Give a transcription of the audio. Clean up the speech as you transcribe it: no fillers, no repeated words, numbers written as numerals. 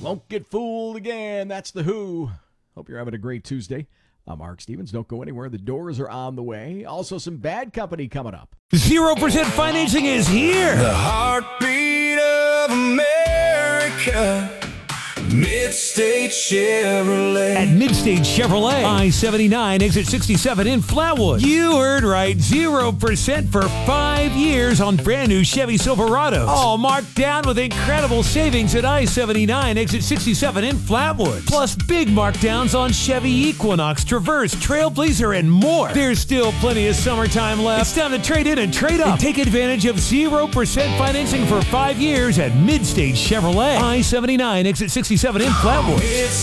Won't get fooled again. That's The Who. Hope you're having a great Tuesday. I'm Mark Stevens. Don't go anywhere. The Doors are on the way. Also, some Bad Company coming up. 0% financing is here. The heartbeat of America. Midstate Chevrolet. At Midstate Chevrolet, I-79, exit 67 in Flatwood. You heard right, 0% for 5 years on brand new Chevy Silverados. All marked down with incredible savings at I-79, exit 67 in Flatwood. Plus big markdowns on Chevy Equinox, Traverse, Trailblazer, and more. There's still plenty of summertime left. It's time to trade in and trade up. And take advantage of 0% financing for 5 years at Midstate Chevrolet. I-79, exit 67 in Flatwood.